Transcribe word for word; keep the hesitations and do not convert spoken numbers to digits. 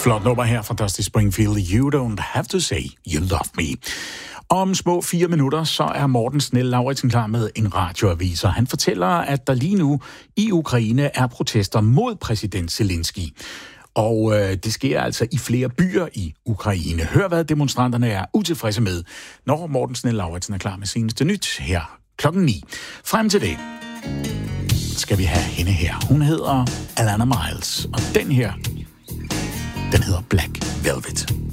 Flot nummer her fra Dusty Springfield. You don't have to say you love me. Om små fire minutter, så er Morten Snell Lauritsen klar med en radioavis, og han fortæller, at der lige nu i Ukraine er protester mod præsident Zelensky. Og øh, det sker altså i flere byer i Ukraine. Hør, hvad demonstranterne er utilfredse med, når Morten Snell Lauritsen er klar med seneste nyt her klokken ni. Frem til det skal vi have hende her. Hun hedder Alana Miles, og den her, den hedder Black Velvet.